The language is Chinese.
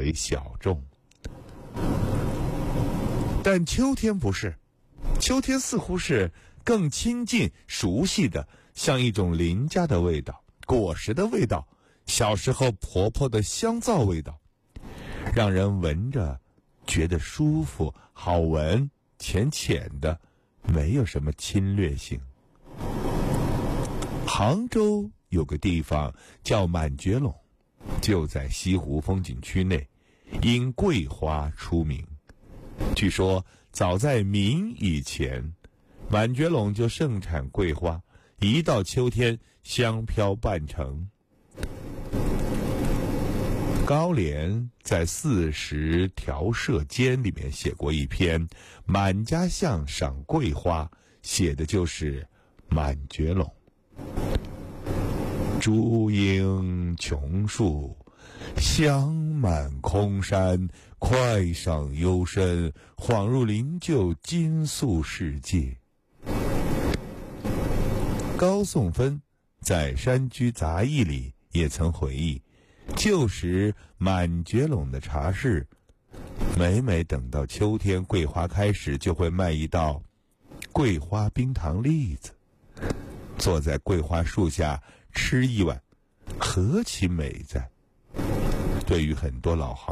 为小众。但秋天不是，秋天似乎是更亲近、熟悉的，像一种邻家的味道，果实的味道，小时候婆婆的香皂味道，让人闻着觉得舒服、好闻，浅浅的，没有什么侵略性。杭州有个地方叫满觉陇，就在西湖风景区内，因桂花出名。据说早在明以前，满觉陇就盛产桂花，一到秋天香飘半城。高廉在《40条社笺》里面写过一篇《满家巷赏桂花》，写的就是满觉陇。竹影琼树，香满空山，快上幽深，恍入灵鹫金粟世界。高颂芬在《山居杂忆》里也曾回忆，旧时满觉陇的茶室，每等到秋天桂花开时，就会卖一道桂花冰糖栗子，坐在桂花树下吃一碗，何其美哉！对于很多老行